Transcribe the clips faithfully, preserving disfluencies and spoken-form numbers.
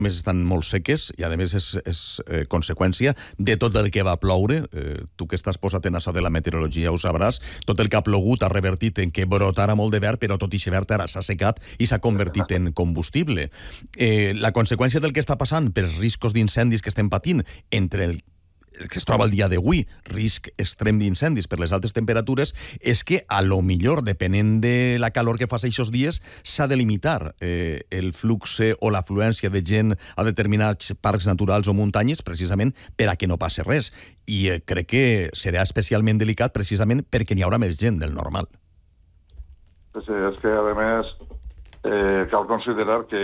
més estan molt seques i, a més, és, és eh, conseqüència de tot el que va ploure. Eh, tu que estàs posat en això de la meteorologia ho sabràs. Tot el que ha plogut ha revertit en que brotara molt de verd, però tot i verd ara s'ha secat i s'ha convertit en combustible. Eh, la conseqüència del que està passant pels riscos d'incendis que estem patint entre el el que es troba el dia d'avui, risc extrem d'incendis per les altes temperatures, és que, a lo millor, depenent de la calor que fas aquests dies, s'ha de limitar eh, el flux o l'afluència de gent a determinats parcs naturals o muntanyes, precisament per a que no passi res. I eh, crec que serà especialment delicat precisament perquè n'hi haurà més gent del normal. Sí, és que, a més, eh, cal considerar que,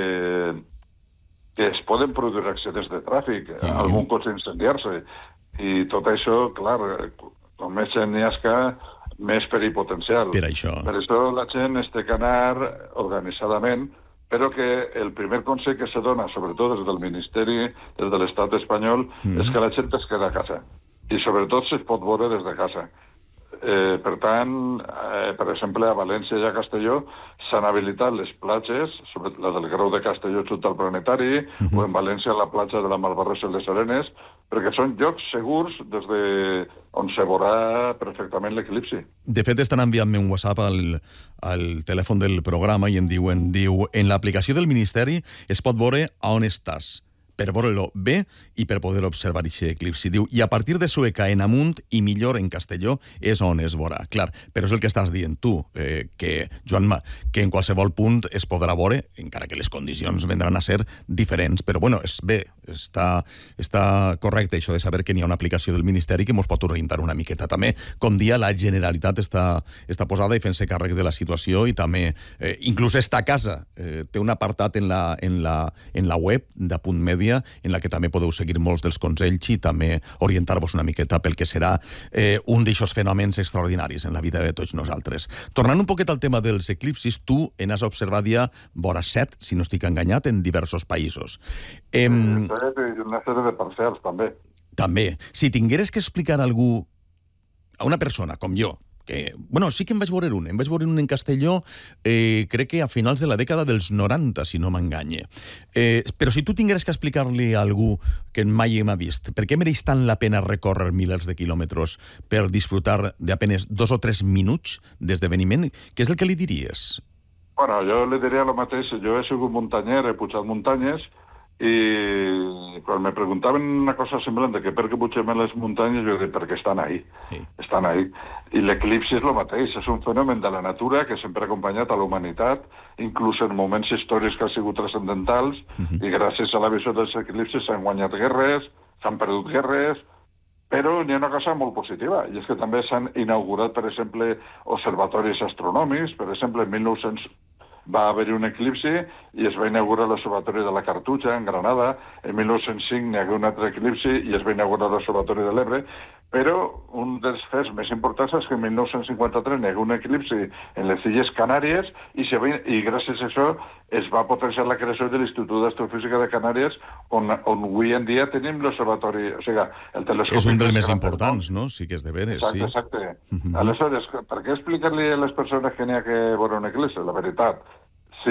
que es poden produir accidents de tràfic, sí. Algun cotxe incendiar-se, i tot això, clar, com més gent n'hi ha, més perill potencial. Per això. Per això la gent es té que anar organitzadament, però que el primer consell que se dona, sobretot des del Ministeri, des de l'Estat espanyol, mm. és que la gent es queda a casa. I sobretot es pot veure des de casa. Eh, per tant, eh, per exemple, a València i a Castelló s'han habilitat les platges, sobretot la del Grau de Castelló junt al Planetari, uh-huh. o en València la platja de la Malvarrosa i les Arenes, perquè són llocs segurs des de on se veurà perfectament l'eclipsi. De fet, estan enviant-me un WhatsApp al, al telèfon del programa i em diuen, diu, en l'aplicació del Ministeri es pot veure a on estàs, per veure-lo bé i per poder observar aquest eclipsi. Diu, i a partir de Sueca en amunt i millor en Castelló és on es veurà. Clar, però és el que estàs dient tu, eh, que, Joanma, que en qualsevol punt es podrà veure, encara que les condicions vendran a ser diferents. Però, bueno, és bé, està, està correcte això de saber que n'hi ha una aplicació del Ministeri que ens pot orientar una miqueta. També, com dia, la Generalitat està, està posada i fent-se càrrec de la situació i també, eh, inclús està a casa. Eh, té un apartat en la, en la, en la web de Punt Mèdia en la que també podeu seguir molts dels consells i també orientar-vos una miqueta pel que serà eh, un d'aixòs fenòmens extraordinaris en la vida de tots nosaltres. Tornant un poquet al tema dels eclipsis, tu en has observat ja vora set, si no estic enganyat, en diversos països. Eh, sí, una sèrie de parcials, també. També. Si tingueres que explicar a algú, a una persona com jo, que, bueno, sí que em vaig veure un, em vaig veure un en Castelló, eh, crec que a finals de la dècada dels noranta, si no m'enganye. Eh, però si tu tingueres que explicar-li a algú que mai m'ha vist, per què mereix tant la pena recórrer milers de quilòmetres per disfrutar d'apenes dos o tres minuts d'esdeveniment, què és el que li diries? Bueno, jo li diria el mateix. Jo he sigut muntanyer, he pujat muntanyes, i quan me preguntaven una cosa semblant de que per què pugem a les muntanyes, jo dic, perquè estan ahí, sí. estan ahí. I l'eclipsi és el mateix, és un fenomen de la natura que sempre ha acompanyat a la humanitat, inclús en moments històrics que han sigut transcendentals, uh-huh. i gràcies a la visió dels eclipsis s'han guanyat guerres, s'han perdut guerres, però n'hi ha una cosa molt positiva, i és que també s'han inaugurat, per exemple, observatoris astronòmics. Per exemple, en mil nou-cents va haver-hi un eclipsi i es va inaugurar l'observatori de la Cartuja, en Granada. En mil nou-cents cinc n'hi hagué un altre eclipsi i es va inaugurar l'observatori de l'Ebre. Però un dels fets més importants és que en mil nou-cents cinquanta-tres n'hi hagué un eclipsi en les Illes Canàries i, se va, i gràcies a això es va potenciar la creació de l'Institut d'Astrofísica de Canàries, on, on avui en dia tenim l'observatori, o sigui, el telescopi... És un dels més importants, no? Sí que és de veres, sí. Exacte, exacte. Uh-huh. Aleshores, per què explicar-li a les persones que n'hi ha que veure un eclipsi? La veritat, si,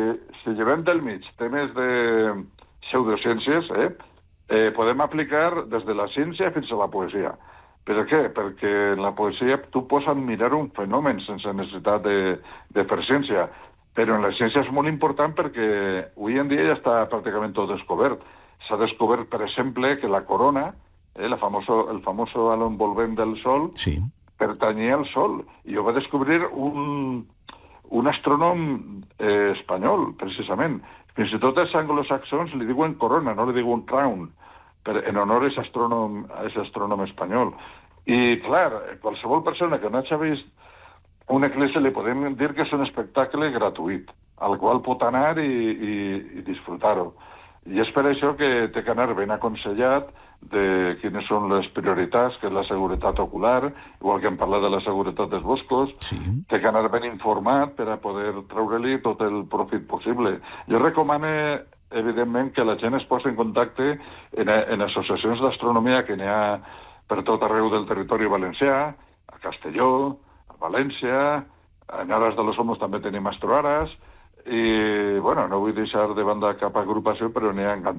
si llevem del mig temes de pseudociències, eh, eh, podem aplicar des de la ciència fins a la poesia. Per què? Perquè en la poesia tu pots admirar un fenomen sense necessitat de, de fer ciència, però en la ciència és molt important perquè avui en dia ja està pràcticament tot descobert. S'ha descobert, per exemple, que la corona, eh, la famoso, el famoso halo envolvent del Sol, sí. pertanyia al Sol, i ho va descobrir un, un astrònom eh, espanyol, precisament. Fins i tot els anglosaxons li diuen corona, no li diuen crown, per, en honor a aquest astrònom, a aquest astrònom espanyol. I, clar, qualsevol persona que no hagi vist un eclipsi li podem dir que és un espectacle gratuït, al qual pot anar i, i, i disfrutar-ho. I és per això que té que anar ben aconsellat de quines són les prioritats, que és la seguretat ocular, igual que hem parlat de la seguretat dels boscos, sí. Té que anar ben informat per a poder treure-li tot el profit possible. Jo recomano, evidentment, que la gent es posi en contacte en, en associacions d'astronomia que n'hi ha per tot arreu del territori valencià, a Castelló, a València, en Aras de los Olmos també tenim Astroaras, i, bueno, no vull deixar de banda cap agrupació, però n'hi ha